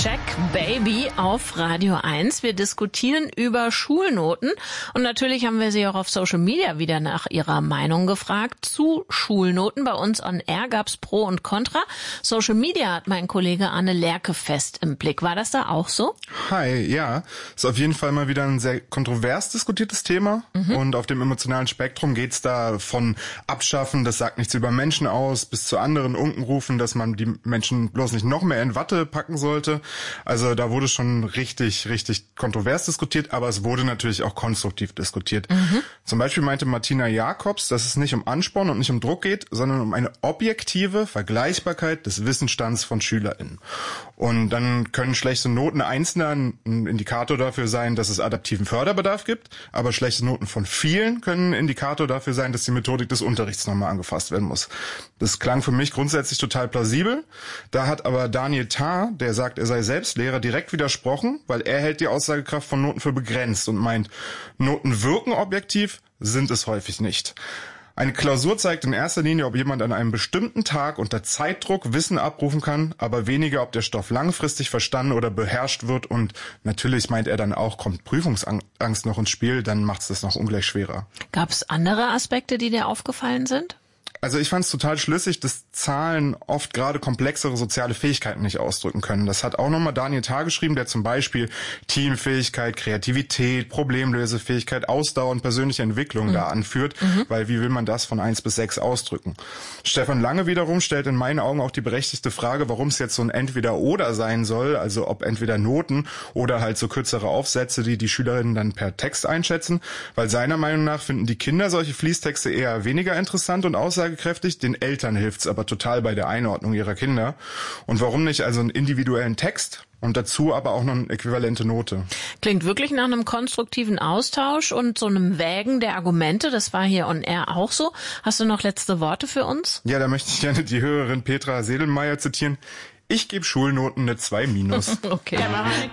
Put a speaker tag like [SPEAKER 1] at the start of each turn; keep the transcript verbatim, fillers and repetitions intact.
[SPEAKER 1] Check Baby auf Radio eins. Wir diskutieren über Schulnoten und natürlich haben wir Sie auch auf Social Media wieder nach Ihrer Meinung gefragt zu Schulnoten. Bei uns on Air gab's Pro und Contra. Social Media hat mein Kollege Arne Lerche fest im Blick. War das da auch so?
[SPEAKER 2] Hi, ja. Ist auf jeden Fall mal wieder ein sehr kontrovers diskutiertes Thema. Mhm. Und auf dem emotionalen Spektrum geht's da von Abschaffen, das sagt nichts über Menschen aus, bis zu anderen Unkenrufen, dass man die Menschen bloß nicht noch mehr in Watte packen sollte. Also da wurde schon richtig, richtig kontrovers diskutiert, aber es wurde natürlich auch konstruktiv diskutiert. Mhm. Zum Beispiel meinte Martina Jacobs, dass es nicht um Ansporn und nicht um Druck geht, sondern um eine objektive Vergleichbarkeit des Wissensstands von SchülerInnen. Und dann können schlechte Noten einzelner ein Indikator dafür sein, dass es adaptiven Förderbedarf gibt, aber schlechte Noten von vielen können ein Indikator dafür sein, dass die Methodik des Unterrichts nochmal angefasst werden muss. Das klang für mich grundsätzlich total plausibel. Da hat aber Daniel Tarr, der sagt, er sei selbst Lehrer, direkt widersprochen, weil er hält die Aussagekraft von Noten für begrenzt und meint, Noten wirken objektiv, sind es häufig nicht. Eine Klausur zeigt in erster Linie, ob jemand an einem bestimmten Tag unter Zeitdruck Wissen abrufen kann, aber weniger, ob der Stoff langfristig verstanden oder beherrscht wird. Und natürlich meint er dann auch, kommt Prüfungsangst noch ins Spiel, dann macht es das noch ungleich schwerer.
[SPEAKER 1] Gab es andere Aspekte, die dir aufgefallen sind?
[SPEAKER 2] Also ich fand es total schlüssig, dass Zahlen oft gerade komplexere soziale Fähigkeiten nicht ausdrücken können. Das hat auch nochmal Daniel Tarr geschrieben, der zum Beispiel Teamfähigkeit, Kreativität, Problemlösefähigkeit, Ausdauer und persönliche Entwicklung mhm. da anführt, mhm. weil wie will man das von eins bis sechs ausdrücken? Stefan Lange wiederum stellt in meinen Augen auch die berechtigte Frage, warum es jetzt so ein Entweder-Oder sein soll, also ob entweder Noten oder halt so kürzere Aufsätze, die die Schülerinnen dann per Text einschätzen, weil seiner Meinung nach finden die Kinder solche Fließtexte eher weniger interessant und aussagekräftig. Den Eltern hilft's aber total bei der Einordnung ihrer Kinder. Und warum nicht also einen individuellen Text und dazu aber auch noch eine äquivalente Note?
[SPEAKER 1] Klingt wirklich nach einem konstruktiven Austausch und so einem Wägen der Argumente. Das war hier on Air auch so. Hast du noch letzte Worte für uns?
[SPEAKER 2] Ja, da möchte ich gerne die Hörerin Petra Sedelmeier zitieren. Ich gebe Schulnoten eine zwei minus.
[SPEAKER 1] Okay.